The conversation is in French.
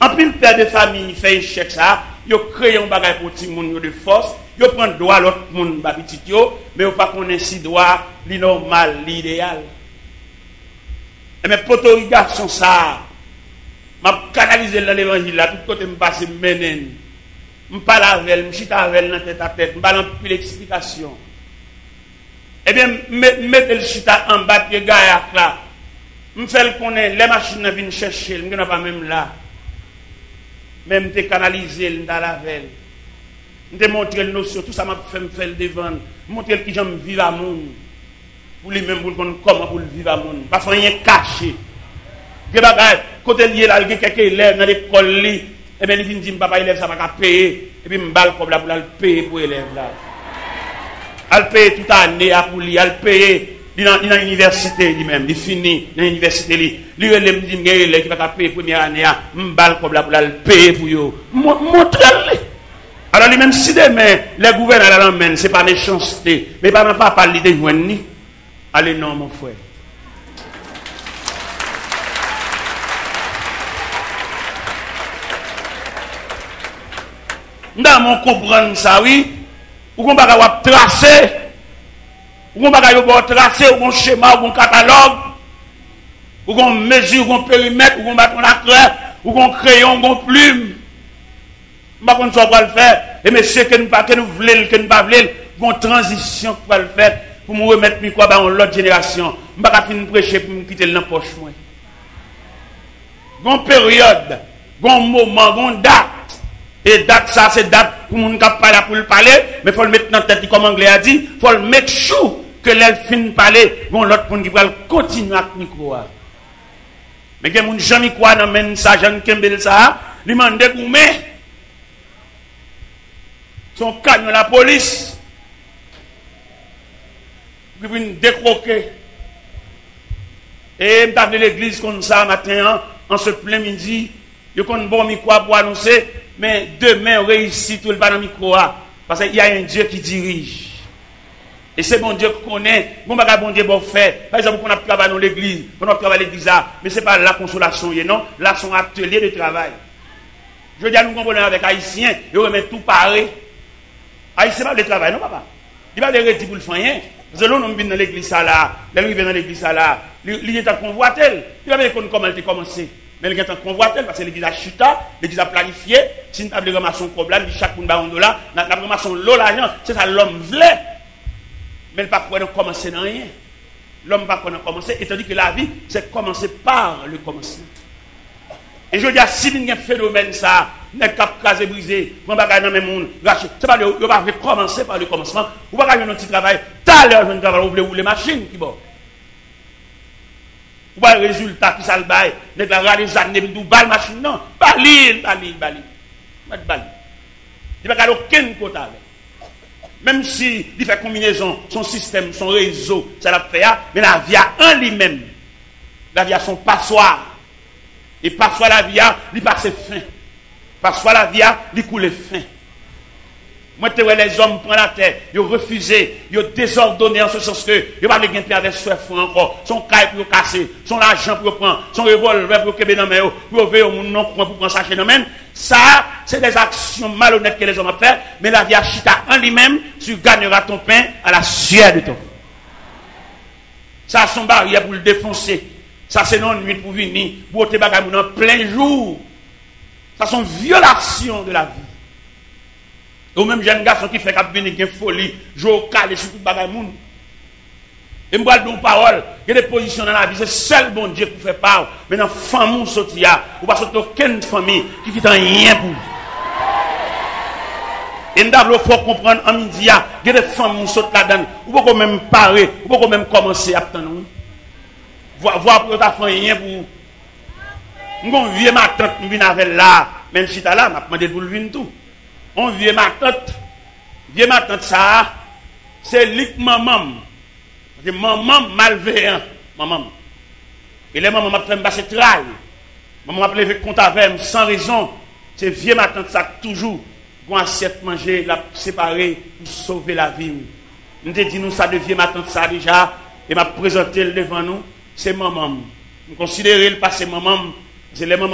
En pile père de famille fait échec ça, yo créé un bagage pour ti moun yo de force, yo prend droit l'autre moun ba petit yo, mais yo pas connaît si droit li normal, l'idéal. Et mes potos garçon ça, m'a canalisé dans l'évangile là, tout côté me passer menen. Me parle avec, me chita avec dans tête à tête, me parle plus l'explication. Eh bien, mettez le chita en bas de gars là. Me fait le connaître, les machines viennent chercher, me n'a pas même là. Même te canaliser dans la veille. Me montrer le notion, tout ça m'a fait me faire le devant, montrer qui j'aime vivre à monde. Pour lui même pour comment pour vivre à monde. Pas rien caché. Des bagages côté lié là, il y a quelques élèves dans l'école li, et bien il vient dire papa élève ça va payer et puis me balle comme là pour le payer pour élève là. Elle paye toute année pour lui, elle paye dans l'université lui-même, il finit dans l'université lui. Lui il me dit élève qui va payer première année, me balle comme là pour le payer pour yo. Montre-le. Alors lui même si demain les gouverneurs l'emmènent, c'est pas méchanceté, mais pas parler de joindre ni. Allez non mon frère. Dans mon comprendre ça oui, ou qu'on va tracer, ou qu'on va tracer, ou qu'on schéma, ou qu'on catalogue, ou qu'on mesure, ou qu'on périmètre, ou qu'on va la craie, ou qu'on crayon, ou qu'on plume. Pas qu'on soit le faire, et monsieur que nous voulons, que nous pas voulons, qu'on transition pour le faire, pour me remettre quoi dans l'autre génération. Je ne vais pas finir prêcher pour me quitter dans la poche. Gon période, gon moment, gon date. Et date ça, c'est date pour moun k'ap parler pour le parler, mais faut le mettre dans tête comme anglais a dit, faut le mettre chou que l'elle fin parler, gon l'autre pour qui va continuer à micro. Mais que moun jamais quoi dans men ça, Jean Kembel ça, lui mande goumer. Son camion la police. Puis vinn décroquer. Et m't'a appelé l'église comme ça matin en ce plein midi, yo kon bon micro pour annoncer. Mais demain, on réussit tout le pas dans le micro. Parce qu'il y a un Dieu qui dirige. Et c'est bon Dieu qui connaît. Bon Dieu bon fait. Par exemple, on a travaillé dans l'église. On a travaillé à l'église. Mais ce n'est pas la consolation. Non. Là, c'est un atelier de travail. Je veux dire, nous comprenons avec Haïtiens. Ils remettent tout pareil. Haïtien, pas de travail, non, papa. Il va les retirer pour le faire. Parce que là, on vient dans l'église là. Là, on vient dans l'église là. Il est en convoitel. Il va voir comment elle a commencé. Mais il y a un convoitel parce que l'église a chuta, l'église a planifié. Si nous avons ramassé un problème, chaque monde a un dollar, nous avons ramassé l'eau l'argent, c'est ça l'homme voulait. Mais il ne peut pas commencer dans rien. L'homme ne peut pas commencer, étant donné que la vie, c'est commencer par le commencement. Et je dis, si il y a un phénomène, ça, n'est pas casé, brisé, on va gagner dans le monde, c'est pas le, on va commencer par le commencement, on va gagner un petit travail, tout à l'heure, je travaille, vous voulez les machines qui vont. Ou pas le résultat qui ça le bail, n'est pas les années de balle machine, non, bali. Il n'y a pas aucun côté avec. Même si il fait combinaison, son système, son réseau, ça l'a fait, mais la vie a en lui-même. La vie a son passoire. Et passoire la vie a, il passe fin. Passoire la vie a, il coule fin. Moi, les hommes prennent la terre, ils ont refusé, ils ont désordonné en ce sens que ils n'ont pas de gain avec soif encore, son caille pour casser, son argent pour prendre, son revolver pour kebe dans main, pour veiller au monde non pour prendre ça chez nous même. Ça, c'est des actions malhonnêtes que les hommes ont fait, mais la vie a chita en lui-même, tu gagneras ton pain à la sueur de ton. Ça, son barrière pour le défoncer. Ça, c'est non nuit pour venir, pour te bagaille en plein jour. Ça, sont violations de la vie. Ou même jeune garçon qui fait qu'il y a une folie, je au calé sur tout le bagage. Et je me dis une parole, il y a des positions dans la vie, c'est seul bon Dieu qui fait part. Mais dans la famille, il n'y a aucune famille qui ne fait rien pour vous. Et nous faut comprendre en midi, il y a des familles qui sont là-dedans, ou pas même parer, ou pas même commencer à attendre. Voir pour ta famille rien pour vous. Nous vieux ma tante, nous venons avec là, même si tu es là, je demandé pour le venir tout. On vieux ma tante ça, c'est lik maman. C'est maman malveillant, maman. Et les mamans m'a fait me passer trail. Maman m'a appelé compte avec sans raison. C'est vieux ma tante ça toujours. Qu'on assiette manger, la séparer pour sauver la vie. Nous te dit nous ça de vieux ma tante ça déjà et m'a présenté devant nous, c'est maman. Nous considérons le passé maman, c'est les mamans